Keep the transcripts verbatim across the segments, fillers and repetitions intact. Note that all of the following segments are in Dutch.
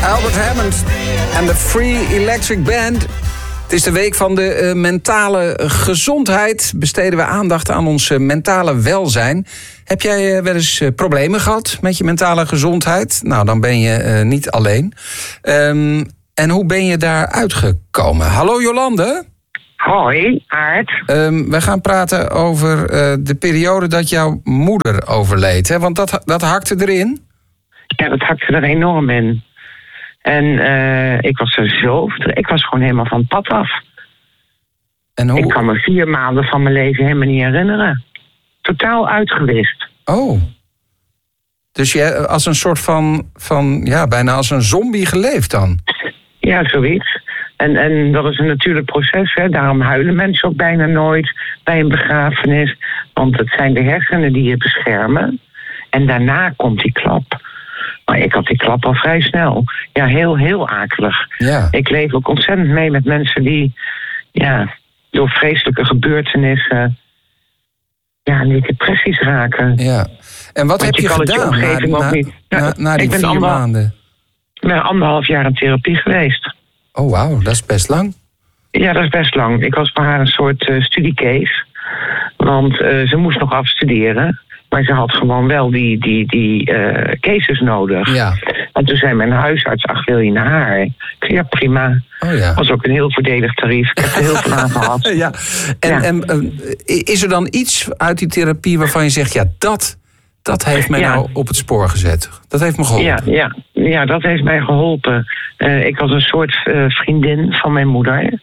Albert Hammond en de Free Electric Band. Het is de week van de uh, mentale gezondheid. Besteden we aandacht aan ons uh, mentale welzijn. Heb jij uh, wel eens uh, problemen gehad met je mentale gezondheid? Nou, dan ben je uh, niet alleen. Um, en hoe ben je daar uitgekomen? Hallo Jolande. Hoi, Aart. Um, we gaan praten over uh, de periode dat jouw moeder overleed. Hè? Want dat, dat hakte erin. Ja, dat hakte er enorm in. En uh, ik was er zo... Ik was gewoon helemaal van het pad af. En hoe... Ik kan me vier maanden van mijn leven helemaal niet herinneren. Totaal uitgewist. Oh. Dus je als een soort van... van ja, bijna als een zombie geleefd dan? Ja, zoiets. En, en dat is een natuurlijk proces, hè. Daarom huilen mensen ook bijna nooit bij een begrafenis. Want het zijn de hersenen die je beschermen. En daarna komt die klap. Maar ik had die klap al vrij snel. Ja, heel, heel akelig. Ja. Ik leef ook ontzettend mee met mensen die... ja, door vreselijke gebeurtenissen... ja, in die depressies raken. Ja. En wat Want heb je, je gedaan na, na, niet. Na, Ja, na die ik ben vier anderhalf, maanden? Ik ben anderhalf jaar in therapie geweest. Oh, wauw, dat is best lang. Ja, dat is best lang. Ik was voor haar een soort uh, studiecase. Want uh, ze moest nog afstuderen. Maar ze had gewoon wel die, die, die uh, cases nodig. Ja. En toen zei mijn huisarts, ach, wil je naar haar? Ik zei, ja, prima. Oh, ja. Was ook een heel voordelig tarief. Ik heb er heel veel aan gehad. Ja. En, ja. en uh, is er dan iets uit die therapie waarvan je zegt... ja, dat, dat heeft mij ja. nou op het spoor gezet. Dat heeft me geholpen. Ja, ja, ja dat heeft mij geholpen. Uh, ik was een soort uh, vriendin van mijn moeder.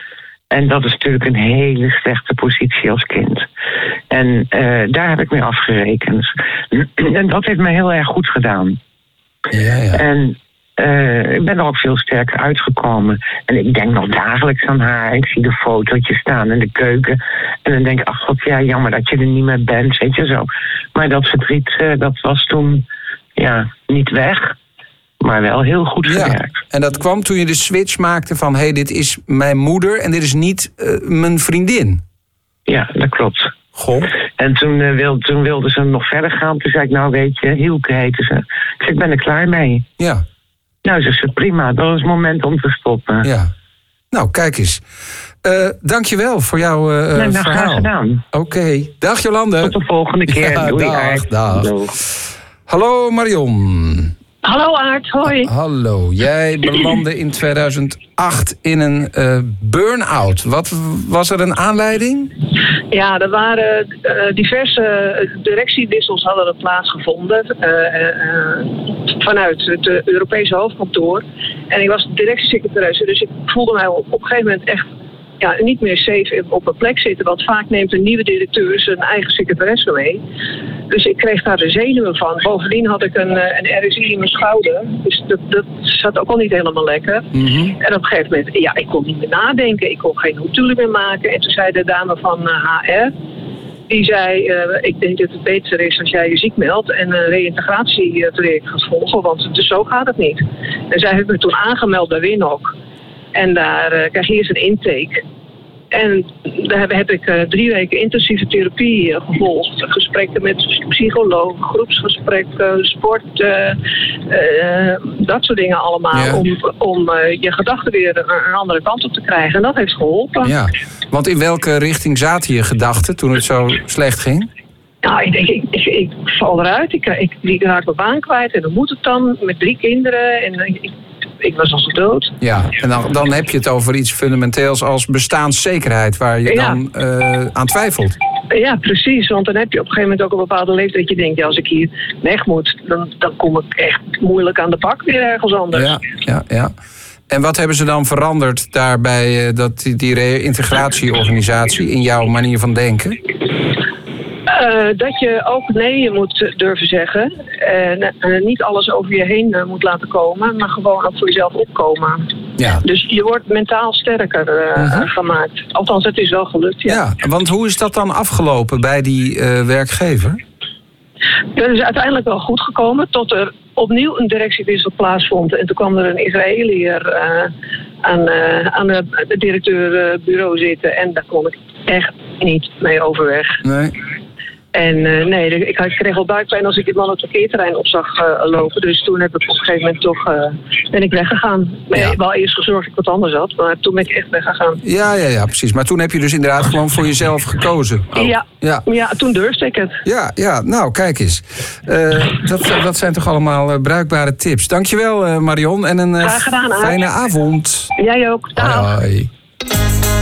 En dat is natuurlijk een hele slechte positie als kind. En uh, daar heb ik mee afgerekend. En dat heeft mij heel erg goed gedaan. Ja, ja. En uh, ik ben er ook veel sterker uitgekomen. En ik denk nog dagelijks aan haar. Ik zie de fotootjes staan in de keuken. En dan denk ik, ach god, ja, jammer dat je er niet meer bent, weet je zo. Maar dat verdriet, uh, dat was toen ja, niet weg. Maar wel heel goed gewerkt. Ja, en dat kwam toen je de switch maakte van... hé, hey, dit is mijn moeder en dit is niet uh, mijn vriendin. Ja, dat klopt. Goh. En toen, uh, wil, toen wilden ze nog verder gaan. Toen zei ik, nou weet je, Hielke heette ze. Ik zei, ik ben er klaar mee. Ja. Nou, ze zei, prima, dat is het moment om te stoppen. Ja. Nou, kijk eens. Uh, dankjewel voor jouw uh, nee, nou, verhaal. Graag gedaan. Oké. Okay. Dag Jolande. Tot de volgende keer. Ja, Doei, dag, Aart. dag. Hallo. Hallo Marion. Hallo Aart, hoi. Hallo, jij belandde in tweeduizend acht in een uh, burn-out. Wat was er een aanleiding? Ja, er waren uh, diverse directiewissels hadden er plaatsgevonden uh, uh, vanuit het uh, Europese hoofdkantoor. En ik was directiesecretaresse, dus ik voelde mij op, op een gegeven moment echt ja, niet meer safe op een plek zitten. Want vaak neemt een nieuwe directeur zijn eigen secretaresse mee. Dus ik kreeg daar de zenuwen van. Bovendien had ik een, een R S I in mijn schouder. Dus dat, dat zat ook al niet helemaal lekker. Mm-hmm. En op een gegeven moment, ja, ik kon niet meer nadenken. Ik kon geen notulen meer maken. En toen zei de dame van uh, H R... die zei, uh, ik denk dat het beter is als jij je ziek meldt... en een reïntegratietraject gaat volgen, want dus zo gaat het niet. En zij heeft me toen aangemeld bij Winhoek. En daar uh, krijg je eerst een intake... En daar heb ik uh, drie weken intensieve therapie uh, gevolgd. Gesprekken met psychologen, groepsgesprekken, sport, uh, uh, dat soort dingen allemaal. Ja. Om, om uh, je gedachten weer een, een andere kant op te krijgen. En dat heeft geholpen. Ja, want in welke richting zaten je gedachten toen het zo slecht ging? Nou, ik denk, ik, ik, ik val eruit. Ik, ik, ik raak mijn baan kwijt. En dan moet het dan met drie kinderen. En ik, Ik was al zo dood. Ja, en dan, dan heb je het over iets fundamenteels als bestaanszekerheid... waar je ja. dan uh, aan twijfelt. Ja, precies. Want dan heb je op een gegeven moment ook een bepaalde leeftijd... dat je denkt, ja, als ik hier weg moet... Dan, dan kom ik echt moeilijk aan de pak weer ergens anders. Ja, ja, ja. En wat hebben ze dan veranderd daarbij... Uh, dat die, die reïntegratieorganisatie in jouw manier van denken? Uh, dat je ook nee moet durven zeggen. En uh, niet alles over je heen uh, moet laten komen, maar gewoon ook voor jezelf opkomen. Ja. Dus je wordt mentaal sterker uh, uh-huh. gemaakt. Althans, het is wel gelukt. Ja. ja, want hoe is dat dan afgelopen bij die uh, werkgever? Dat is uiteindelijk wel goed gekomen, tot er opnieuw een directiewissel plaatsvond. En toen kwam er een Israëliër uh, aan, uh, aan het directeurbureau zitten. En daar kon ik echt niet mee overweg. Nee. En uh, nee, ik, ik kreeg al buikpijn als ik die man op het parkeerterrein op zag uh, lopen. Dus toen heb ik op een gegeven moment toch, uh, ben ik weggegaan. Maar ja. Wel eerst gezorgd dat ik wat anders had, maar toen ben ik echt weggegaan. Ja, ja, ja, precies. Maar toen heb je dus inderdaad gewoon voor jezelf gekozen. Oh. Ja, ja. ja, toen durfde ik het. Ja, ja, nou kijk eens. Uh, dat, dat zijn toch allemaal uh, bruikbare tips. Dankjewel uh, Marion en een uh, gedaan, fijne avond. Jij ook. Dag. Hoi.